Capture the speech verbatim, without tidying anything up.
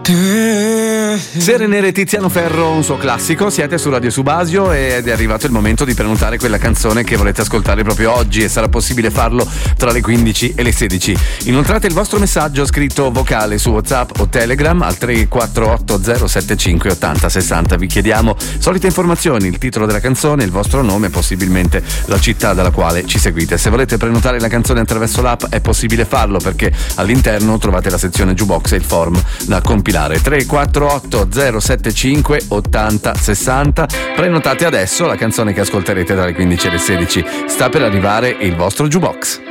Serenere Tiziano Ferro, un suo classico. Siete su Radio Subasio ed è arrivato il momento di prenotare quella canzone che volete ascoltare proprio oggi, e sarà possibile farlo tra le quindici e le sedici. Inoltrate il vostro messaggio scritto vocale su WhatsApp o Telegram al tre quattro otto zero sette cinque otto zero sei zero. Vi chiediamo solite informazioni, il titolo della canzone, il vostro nome e possibilmente la città dalla quale ci seguite. Se volete prenotare la canzone attraverso l'app è possibile farlo, perché all'interno trovate la sezione Jukebox e il form da compilare. Tre quattro otto zero sette cinque otto zero sei zero. Prenotate adesso la canzone che ascolterete tra le quindici e le sedici. Sta per arrivare il vostro Jukebox.